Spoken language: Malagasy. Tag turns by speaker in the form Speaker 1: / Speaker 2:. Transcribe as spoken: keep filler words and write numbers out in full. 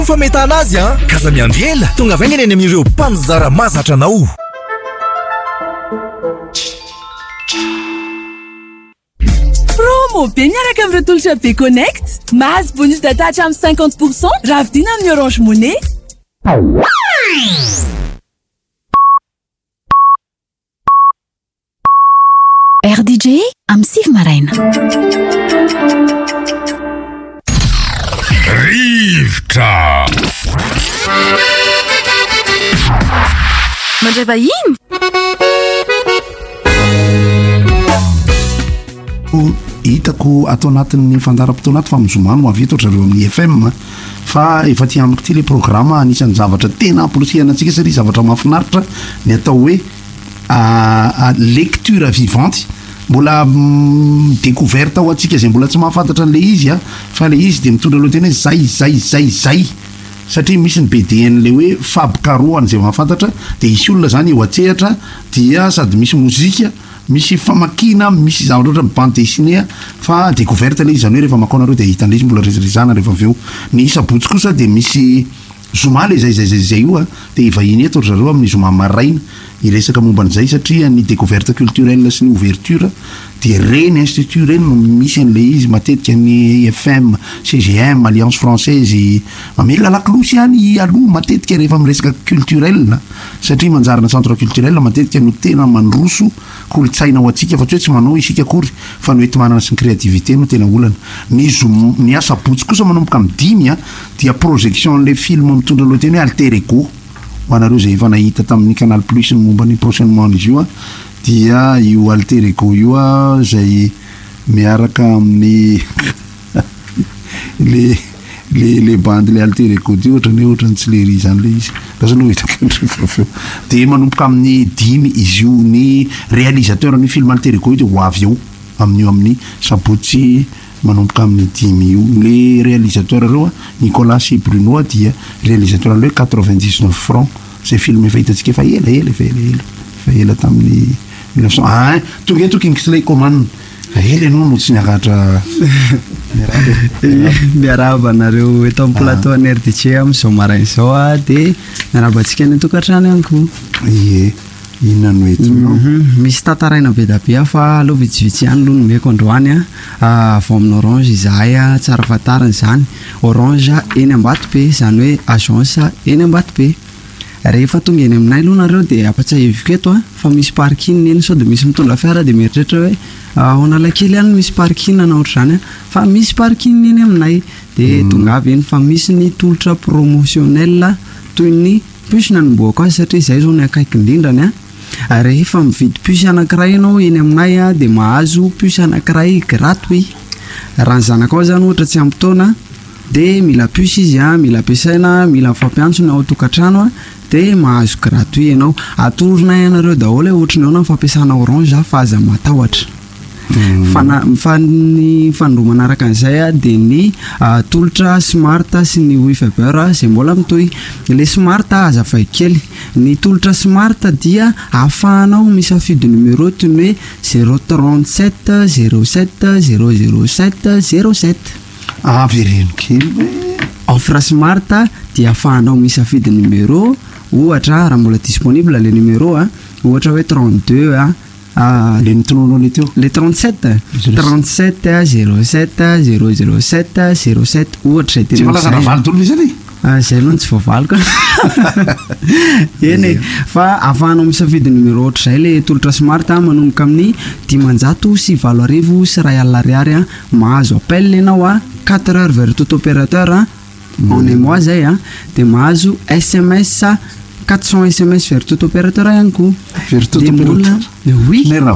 Speaker 1: fametana azy a kaza miandriela tonga avy any amin'ireo mpanjara mazatra anao.
Speaker 2: Promo be miaraka amin'ireo tolotra be connect mahazo bonus data hatramin'ny cinquante pourcent raha vidina amin'ny Orange Money.
Speaker 3: R D J am Sivy Maraina.
Speaker 4: Rivotra.
Speaker 3: Mandray vahiny.
Speaker 5: Hitako ato anatin'ny fandaram-potoana ato fa mizomano mavita ohatry zareo amin'ny F M fa efa ty amiko ty le programma anisan'ny zavatra tena ampolisiana antsika satria zavatra mahafinaritra ny atao hoe lecture vivante mbola découverte ho antsika zay mbola tsy mahafantatra an'le izy a fa le izy de mitondra loha tena hoe zay zay zay zay satria misy ny B D N le hoe fabokarohany zay mahafantatra de isy olona zany eo atsehatra dia sady misy mozika misy famakina misy zavatra ohatry ny bande dessinée fa découverte le izy zany hoe rehefa makona reo de hitan'le izy mbola rezirizana rehefa aveo ny sabotsy kosa de misy zoma le zay zay zay zay io a de ivahiny eto ohatry zareo amin'ny zoma maraina iresaka momba an'izay satria ny découverte culturelle sy ny ouverture de reny institut reny no misy an'le izy matetika ny F M C G M Alliance Française mamela laklosy any aloha matetika rehefa miresaka culturelle satria manjarina centre culturel matetika no tena mandroso kolotsaina ho antsika fa tsy hoe tsy manao isika akory fa no ety manana sy ny créativité no tena olana ny zoom ny asabotsy kosa manomboka amin'ny dimy a dia projection le film mitondra loha teny hoe alter ego ho anareo zay efa nahita tamin'ny Canal Plus ny momba ny prochainement izy io a dia io alter ego io a zay miaraka amin'ny le le le bande le alter ego io ohatrany ohatrany tsy lery zany le izy lasa no hitako de manomboka amin'ny dimy izy io ny réalisateur ny film alter ego io de ho avy eo amin'io amin'ny sabotsy manomboka amin'ny dimy io le réalisateur reo a Nicolas C. Bruno dia réalisateur le quatre-vingt-dix-neuf francs c'est film efa hitantsika efa ela ela efa ela ela efa ela tamin'ny mille neuf cent ah tonga eto Kingsley Coman ela no no tsy niakatra
Speaker 6: miaraba nareo eto amin'ny plateau ny R D C amin'izao maraina izao a de miarabantsika ny tokantrano ihany koa
Speaker 5: ie inona no eto
Speaker 6: misy tataraina be da be fa aloha vitsivitsy ihany aloha no meko androany a avao amin'ny Orange izahay a tsara fantarina zany Orange eny Ambatobe zany hoe agence eny Ambatobe rehefa tonga eny aminay aloha nareo de apatsaheviko eto a fa misy parking eny sao de misy mitondra fiara de mieritreritra hoe ao Analakely ihany misy parking na ohatry zany fa misy parking eny aminay de tonga avy eny fa misy ny tolotra promotionnel toy ny puce nanomboako azy satria izay zao ny akaiky indrindrany a rehefa mividy puce anankiray ianao eny aminay a de mahazo puce anankiray gratuit raha ny zanakao zany ohatra tsy ampitaona de mila puce izy a mila ampiasaina mila fampiantso ny ao tokantrano a de mahazo gratuit ianao atorona ianareo daholo ohatrany ao na fampiasana Orange fa aza matahotra fana fa ny fandromana araka an'izay a de ny tolotra smart sy ny wi fiber zay mbola mitohy le smart aza fay kely ny tolotra smart dia ahafahanao misafidy numéro toy ny hoe zéro trente-sept zéro sept zéro zéro sept zéro sept
Speaker 5: ah vereno kely
Speaker 6: offre smart dia ahafahanao misafidy numéro ohatra raha mbola disponible le numéro a ohatra hoe trente-deux a
Speaker 5: ah le nitononao le teo
Speaker 6: le trente-sept trente-sept zéro sept zéro zéro sept zéro sept ohatra
Speaker 5: tsy malaza navaly tolo izany
Speaker 6: ah zay aloha tsy voavaliko eny fa ahafahanao misafidy numéro ohatra zay le tolotra smart manomboka amin'ny dimanjato sy valo arivo sy ray alina ariary a mahazo appel ianao a quatre heures vers tout opérateur en un mois zay a de mahazo S M S quatre cents S M S vers tout opérateur ihany koa
Speaker 5: vers tout opérateur
Speaker 6: oui